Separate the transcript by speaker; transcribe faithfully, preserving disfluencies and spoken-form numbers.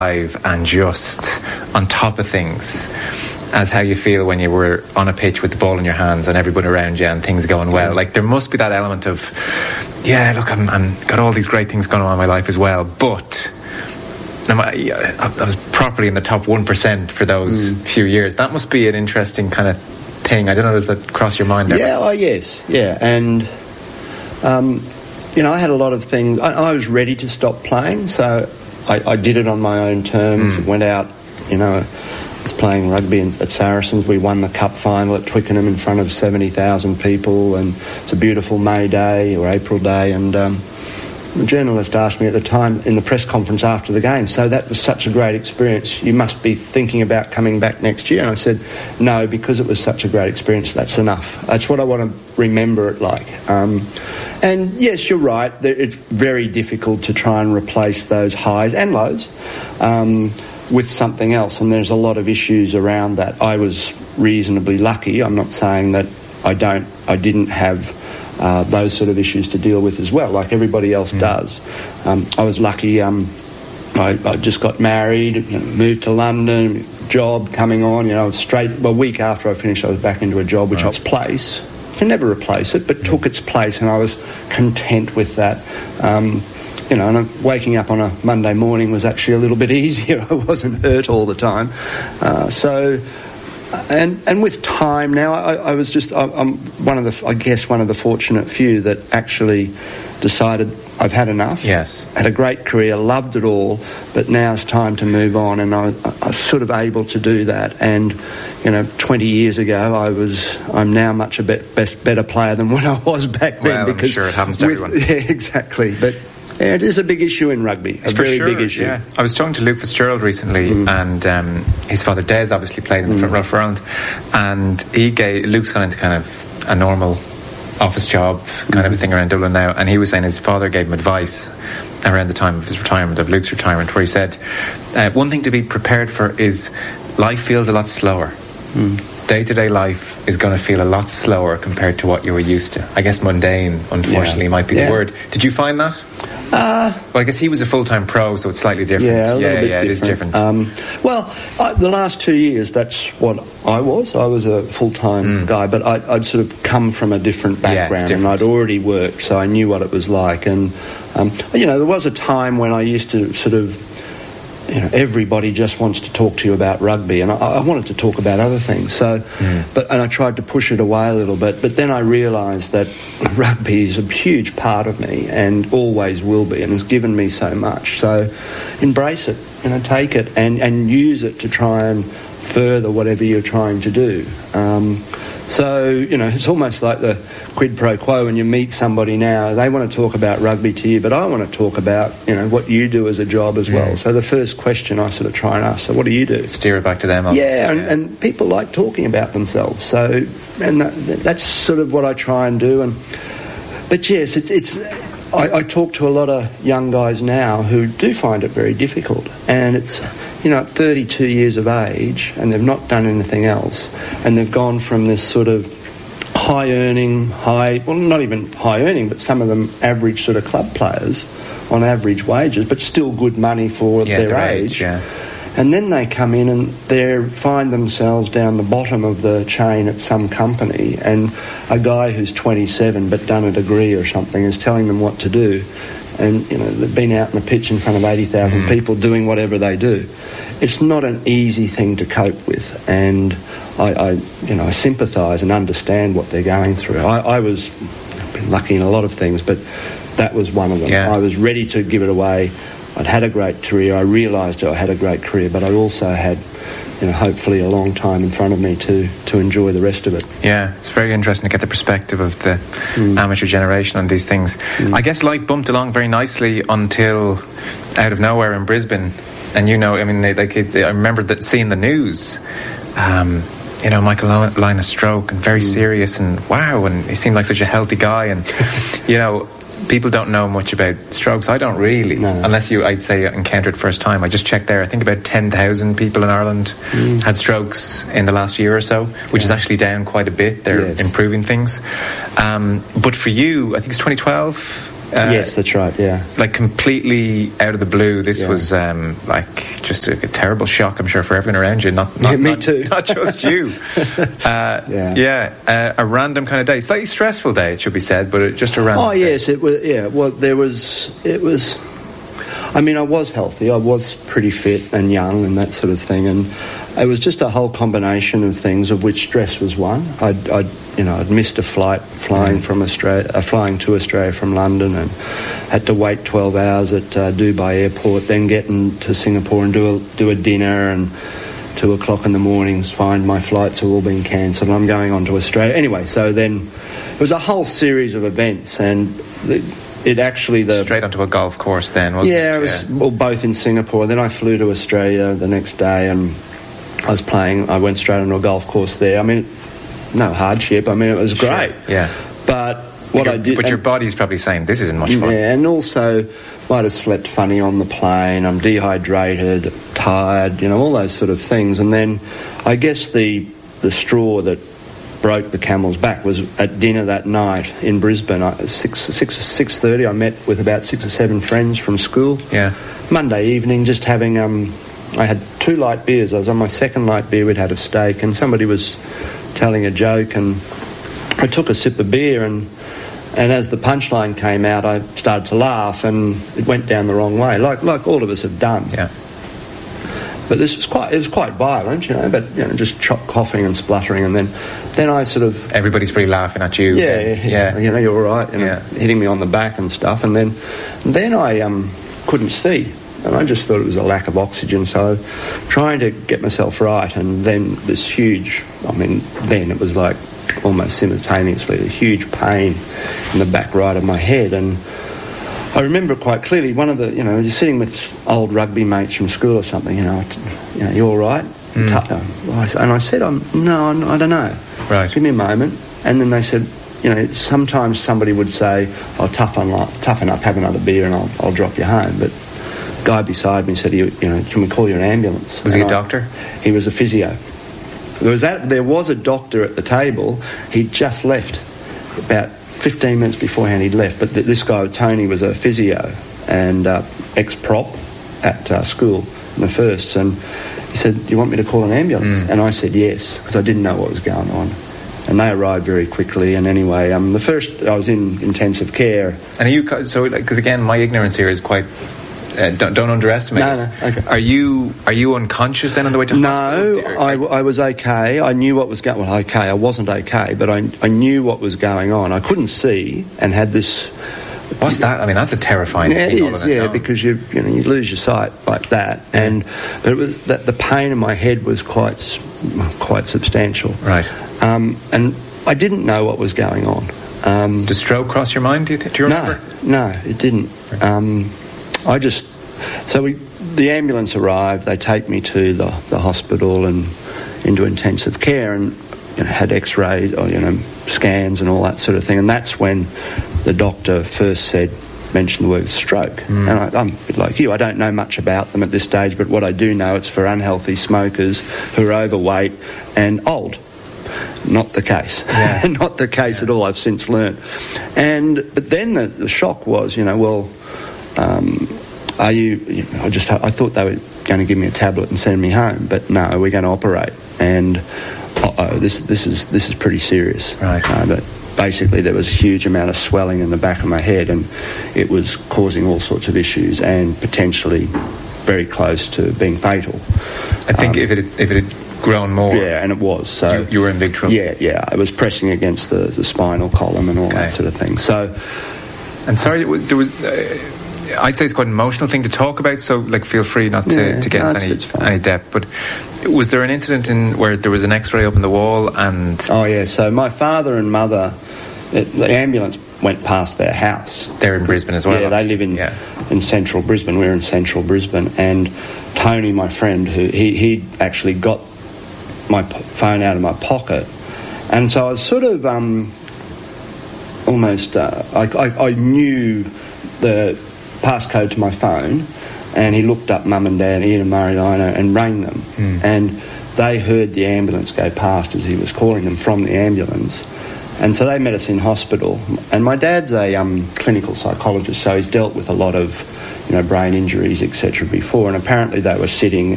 Speaker 1: and just on top of things as how you feel when you were on a pitch with the ball in your hands and everybody around you and things going well. Like, there must be that element of, yeah, look, I'm, I'm got all these great things going on in my life as well, but I, I was properly in the top one percent for those mm. few years. That must be an interesting kind of thing. I don't know, does that cross your mind ever?
Speaker 2: Yeah, oh yes, yeah. And, um, you know, I had a lot of things. I, I was ready to stop playing, so I, I did it on my own terms. Mm. Went out, you know, I was playing rugby in, at Saracens. We won the cup final at Twickenham in front of seventy thousand people, and it's a beautiful May day or April day, and um, the journalist asked me at the time in the press conference after the game, so that was such a great experience, you must be thinking about coming back next year. And I said, no, because it was such a great experience, that's enough. That's what I want to remember it like. Um, and yes, you're right, it's very difficult to try and replace those highs and lows um, with something else, and there's a lot of issues around that. I was reasonably lucky. I'm not saying that I don't, I didn't have Uh, those sort of issues to deal with as well, like everybody else mm. does. Um, I was lucky. Um, I, I just got married, you know, moved to London, job coming on. You know, straight. Well, a week after I finished, I was back into a job, which right. I place. Can never replace it, but mm. took its place, and I was content with that. Um, you know, and waking up on a Monday morning was actually a little bit easier. I wasn't hurt all the time, uh, so. And and with time now, I, I was just I, I'm one of the I guess one of the fortunate few that actually decided I've had enough.
Speaker 1: Yes,
Speaker 2: had a great career, loved it all, but now it's time to move on, and I, I was sort of able to do that. And you know, twenty years ago, I was I'm now much a bit, best better player than when I was back then.
Speaker 1: Well,
Speaker 2: because
Speaker 1: I'm sure it happens to
Speaker 2: with,
Speaker 1: everyone.
Speaker 2: Yeah, exactly, but. Yeah, it is a big issue in rugby, a
Speaker 1: For
Speaker 2: very
Speaker 1: sure,
Speaker 2: big issue.
Speaker 1: Yeah. I was talking to Luke Fitzgerald recently, mm. and um, his father Des obviously played in the mm. front row for Ireland, and he gave Luke's gone into kind of a normal office job kind mm. of a thing around Dublin now, and he was saying his father gave him advice around the time of his retirement, of Luke's retirement, where he said uh, one thing to be prepared for is life feels a lot slower. Mm. Day-to-day life is going to feel a lot slower compared to what you were used to. I guess mundane, unfortunately, yeah. might be yeah. the word. Did you find that? Uh, well, I guess he was a full-time pro, so it's slightly different.
Speaker 2: Yeah, a
Speaker 1: yeah,
Speaker 2: bit
Speaker 1: yeah,
Speaker 2: different.
Speaker 1: It is different.
Speaker 2: Um, well, I, the last two years, that's what I was. I was a full-time mm. guy, but I, I'd sort of come from a different background,
Speaker 1: yeah,
Speaker 2: and I'd already worked, so I knew what it was like. And um, you know, there was a time when I used to sort of. You know, everybody just wants to talk to you about rugby, and I, I wanted to talk about other things. So, mm. but and I tried to push it away a little bit. But then I realised that rugby is a huge part of me, and always will be, and has given me so much. So, embrace it, you know, take it, and, and use it to try and further whatever you're trying to do. Um, so, you know, it's almost like the quid pro quo when you meet somebody now. They want to talk about rugby to you, but I want to talk about, you know, what you do as a job as well. Mm. So the first question I sort of try and ask, so what do you do?
Speaker 1: Steer it back to them.
Speaker 2: Yeah, and, yeah. and people like talking about themselves. So, and that, that's sort of what I try and do. And But yes, it's... it's I, I talk to a lot of young guys now who do find it very difficult, and it's, you know, at thirty-two years of age, and they've not done anything else, and they've gone from this sort of high earning, high, well, not even high earning, but some of them average sort of club players on average wages, but still good money for
Speaker 1: yeah,
Speaker 2: their,
Speaker 1: their
Speaker 2: age.
Speaker 1: age yeah.
Speaker 2: And then they come in and they find themselves down the bottom of the chain at some company, and a guy who's twenty-seven but done a degree or something is telling them what to do. And, you know, they've been out in the pitch in front of eighty thousand mm. people doing whatever they do. It's not an easy thing to cope with, and I, I you know, I sympathise and understand what they're going through. I, I was I've been lucky in a lot of things, but that was one of them.
Speaker 1: Yeah.
Speaker 2: I was ready to give it away. I'd had a great career. I realised I had a great career, but I also had, you know, hopefully a long time in front of me to, to enjoy the rest of it.
Speaker 1: Yeah, it's very interesting to get the perspective of the mm. amateur generation on these things. Mm. I guess life bumped along very nicely until out of nowhere in Brisbane. And, you know, I mean, like it's, I remember that seeing the news, um, you know, Michael Lynas stroke, and very mm. serious, and wow, and he seemed like such a healthy guy, and, you know, people don't know much about strokes. I don't really, no. unless you, I'd say, encountered first time. I just checked there. I think about ten thousand people in Ireland mm. had strokes in the last year or so, which yeah. is actually down quite a bit. They're yes. improving things. Um, but for you, I think it's twenty twelve, Uh,
Speaker 2: yes, that's right, yeah.
Speaker 1: Like completely out of the blue, this
Speaker 2: Yeah.
Speaker 1: was um, like just a, a terrible shock, I'm sure, for everyone around you. Not, not
Speaker 2: Yeah, me
Speaker 1: not,
Speaker 2: too.
Speaker 1: Not just you. uh,
Speaker 2: Yeah.
Speaker 1: yeah uh, a random kind of day. Slightly stressful day, it should be said, but it, just a random
Speaker 2: Oh,
Speaker 1: day.
Speaker 2: yes, it was, yeah, well, there was, it was, I mean, I was healthy, I was pretty fit and young and that sort of thing, and it was just a whole combination of things, of which stress was one. I'd, I'd you know, I'd missed a flight flying from Australia, uh, flying to Australia from London, and had to wait twelve hours at uh, Dubai airport, then get into Singapore and do a, do a dinner, and two o'clock in the morning find my flights have all been cancelled and I'm going on to Australia. Anyway, so then it was a whole series of events, and the, it actually... the
Speaker 1: Straight onto a golf course then, wasn't
Speaker 2: yeah,
Speaker 1: it?
Speaker 2: it was
Speaker 1: Yeah,
Speaker 2: well, both in Singapore. Then I flew to Australia the next day, and I was playing, I went straight onto a golf course there. I mean, no hardship. I mean, it was great.
Speaker 1: Sure, yeah.
Speaker 2: But what
Speaker 1: Your-
Speaker 2: I did...
Speaker 1: But your
Speaker 2: and-
Speaker 1: body's probably saying, this isn't much fun.
Speaker 2: yeah, and also might have slept funny on the plane. I'm dehydrated, tired, you know, all those sort of things. And then I guess the the straw that broke the camel's back was at dinner that night in Brisbane. I, six six six thirty. I met with about six or seven friends from school.
Speaker 1: Yeah.
Speaker 2: Monday evening, just having um, I had two light beers. I was on my second light beer. We'd had a steak, and somebody was telling a joke, and I took a sip of beer, and and as the punchline came out, I started to laugh, and it went down the wrong way, like like all of us have done.
Speaker 1: Yeah.
Speaker 2: But this was quite, it was quite violent, you know, but, you know, just chop, coughing and spluttering, and then, then I sort of...
Speaker 1: Everybody's pretty laughing at you.
Speaker 2: Yeah,
Speaker 1: then.
Speaker 2: yeah, you know, you're all right, you know,
Speaker 1: Yeah.
Speaker 2: hitting me on the back and stuff, and then, then I um, couldn't see, and I just thought it was a lack of oxygen, so trying to get myself right, and then this huge, I mean, then it was like almost simultaneously, a huge pain in the back right of my head, and I remember quite clearly, one of the, you know, you're sitting with old rugby mates from school or something, you know, you know, you all right? Mm. And I said, I'm, no, I'm, I don't know.
Speaker 1: Right.
Speaker 2: Give me a moment. And then they said, you know, sometimes somebody would say, oh, toughen up, toughen up, have another beer and I'll, I'll drop you home. But the guy beside me said, you, you know, can we call you an ambulance?
Speaker 1: Was
Speaker 2: and
Speaker 1: he a
Speaker 2: I,
Speaker 1: doctor?
Speaker 2: He was a physio. There was, that, there was a doctor at the table. He'd just left about fifteen minutes beforehand. He'd left, but th- this guy Tony was a physio and uh, ex-prop at uh, school in the firsts, and he said, do you want me to call an ambulance? Mm. And I said yes, because I didn't know what was going on, and they arrived very quickly. And anyway, um, the first I was in intensive care.
Speaker 1: And are you, so because again my ignorance here is quite, Uh, don't, don't underestimate
Speaker 2: no,
Speaker 1: it.
Speaker 2: No, okay.
Speaker 1: Are you are you unconscious then on the way to
Speaker 2: no,
Speaker 1: hospital?
Speaker 2: No, I, I was okay. I knew what was going. Well, okay, I wasn't okay, but I I knew what was going on. I couldn't see and had this.
Speaker 1: What's that? I mean, that's a terrifying
Speaker 2: yeah,
Speaker 1: thing.
Speaker 2: it
Speaker 1: all
Speaker 2: is,
Speaker 1: on its
Speaker 2: yeah,
Speaker 1: own.
Speaker 2: because you you know you lose your sight like that, and but it was that the pain in my head was quite quite substantial.
Speaker 1: Right.
Speaker 2: Um, and I didn't know what was going on. Um,
Speaker 1: Did stroke cross your mind? Do you, th- do you remember?
Speaker 2: No, no, it didn't. Um, I just. So we, the ambulance arrived, they take me to the, the hospital and into intensive care, and you know, had x-rays or, you know, scans and all that sort of thing, and that's when the doctor first said, mentioned the word stroke. Mm. And I, I'm a bit like you, I don't know much about them at this stage, but what I do know, it's for unhealthy smokers who are overweight and old. Not the case. Yeah. Not the case yeah. at all, I've since learned. And, but then the, the shock was, you know, well, um, Are you, you know, I just, I thought they were going to give me a tablet and send me home, but no, we're going to operate, and uh-oh, this this is this is pretty serious.
Speaker 1: Right.
Speaker 2: Uh, but basically, there was a huge amount of swelling in the back of my head, and it was causing all sorts of issues, and potentially very close to being fatal.
Speaker 1: I think
Speaker 2: um,
Speaker 1: if it had, if it had grown more,
Speaker 2: yeah, and it was. So
Speaker 1: you, you were in big trouble.
Speaker 2: Yeah, yeah, I was pressing against the, the spinal column and all
Speaker 1: okay.
Speaker 2: that sort of thing. So,
Speaker 1: and sorry, there was. Uh, I'd say it's quite an emotional thing to talk about, so like feel free not to,
Speaker 2: yeah,
Speaker 1: to get
Speaker 2: no,
Speaker 1: into any,
Speaker 2: it's fine.
Speaker 1: any depth. But was there an incident in where there was an X-ray up in the wall and?
Speaker 2: Oh yeah, so my father and mother, it, the ambulance went past their house.
Speaker 1: They're in Brisbane as well.
Speaker 2: Yeah,
Speaker 1: obviously.
Speaker 2: they live in
Speaker 1: yeah.
Speaker 2: in central Brisbane. We're in central Brisbane, and Tony, my friend, who he he actually got my po- phone out of my pocket, and so I was sort of um, almost uh, I, I I knew the passcode to my phone, and he looked up Mum and Dad, Ian and Mariano, and rang them, mm. and they heard the ambulance go past as he was calling them from the ambulance, And so they met us in hospital. And my dad's a um, clinical psychologist, so he's dealt with a lot of, you know, brain injuries, et cetera before. And apparently they were sitting